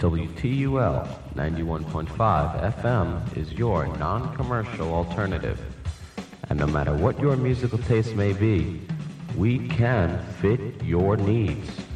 WTUL 91.5 FM is your non-commercial alternative. And no matter what your musical taste may be, we can fit your needs.